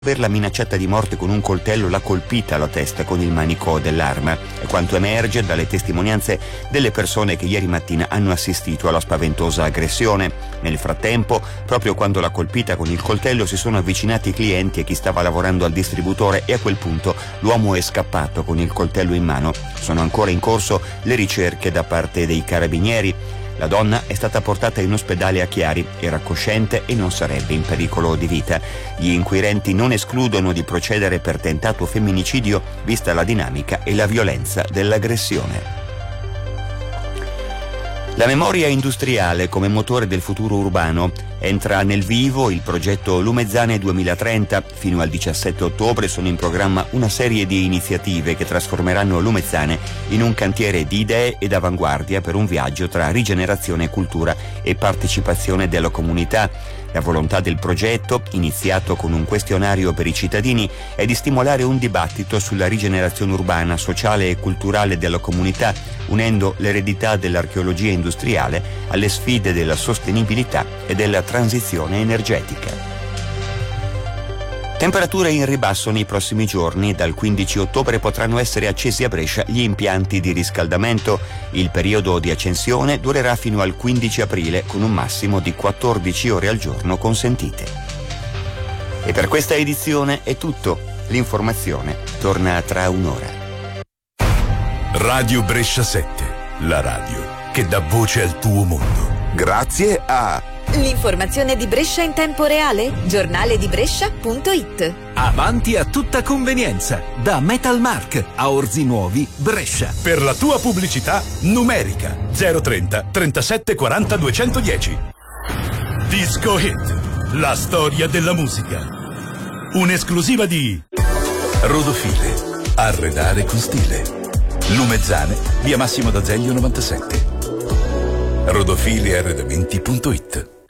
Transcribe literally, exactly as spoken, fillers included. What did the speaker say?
averla minacciata di morte con un coltello l'ha colpita alla testa con il manico dell'arma, è quanto emerge dalle testimonianze delle persone che ieri mattina hanno assistito alla spaventosa aggressione. Nel frattempo, proprio quando l'ha colpita con il coltello, si sono avvicinati i clienti e chi stava lavorando al distributore e a quel punto l'uomo è scappato con il coltello in mano. Sono ancora in corso le ricerche da parte dei carabinieri. La donna è stata portata in ospedale a Chiari, era cosciente e non sarebbe in pericolo di vita. Gli inquirenti non escludono di procedere per tentato femminicidio, vista la dinamica e la violenza dell'aggressione. La memoria industriale come motore del futuro urbano. Entra nel vivo il progetto Lumezzane duemilatrenta. Fino al diciassette ottobre sono in programma una serie di iniziative che trasformeranno Lumezzane in un cantiere di idee ed avanguardia per un viaggio tra rigenerazione, cultura e partecipazione della comunità. La volontà del progetto, iniziato con un questionario per i cittadini, è di stimolare un dibattito sulla rigenerazione urbana, sociale e culturale della comunità, unendo l'eredità dell'archeologia industriale alle sfide della sostenibilità e della transizione energetica. Temperature in ribasso nei prossimi giorni. Dal quindici ottobre potranno essere accesi a Brescia gli impianti di riscaldamento. Il periodo di accensione durerà fino al quindici aprile con un massimo di quattordici ore al giorno consentite. E per questa edizione è tutto. L'informazione torna tra un'ora. Radio Brescia sette, la radio che dà voce al tuo mondo. Grazie a l'informazione di Brescia in tempo reale? Giornale di Brescia punto it. Avanti a tutta convenienza, da Metalmark a Orzi Nuovi, Brescia. Per la tua pubblicità numerica zero trenta trentasette quaranta duecentodieci. Disco Hit, la storia della musica. Un'esclusiva di Rodofile, arredare con stile. Lumezzane, via Massimo d'Azeglio novantasette. rodofile arredamenti punto it.